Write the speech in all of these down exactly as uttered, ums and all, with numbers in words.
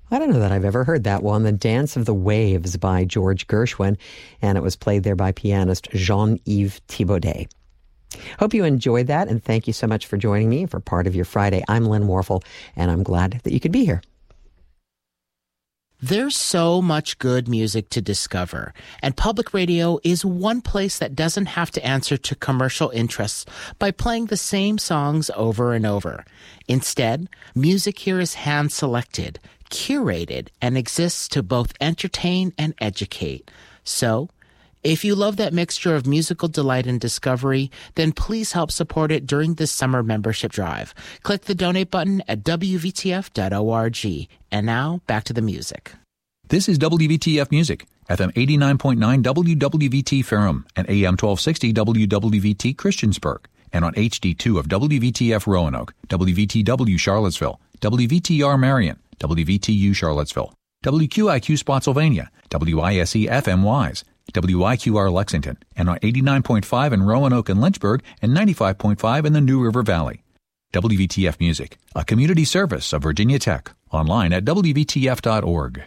I don't know that I've ever heard that one. The Dance of the Waves by George Gershwin, and it was played there by pianist Jean-Yves Thibaudet. Hope you enjoyed that, and thank you so much for joining me for part of your Friday. I'm Lynn Warfel, and I'm glad that you could be here. There's so much good music to discover, and public radio is one place that doesn't have to answer to commercial interests by playing the same songs over and over. Instead, music here is hand-selected, curated, and exists to both entertain and educate. So, if you love that mixture of musical delight and discovery, then please help support it during this summer membership drive. Click the donate button at w v t f dot org. And now, back to the music. This is W V T F Music, F M eighty-nine point nine W W V T Ferrum and A M twelve sixty W W V T Christiansburg, and on H D two of W V T F Roanoke, W V T W Charlottesville, W V T R Marion, W V T U Charlottesville, W Q I Q Spotsylvania, W I S E F M Wise, W I Q R Lexington, and on eighty-nine point five in Roanoke and Lynchburg, and ninety-five point five in the New River Valley. W V T F Music, a community service of Virginia Tech, online at w v t f dot org.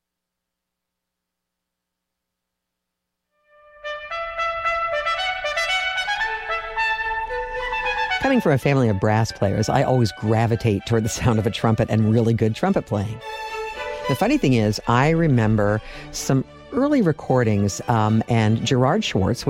Coming from a family of brass players, I always gravitate toward the sound of a trumpet and really good trumpet playing. The funny thing is, I remember some early recordings, um, and Gerard Schwartz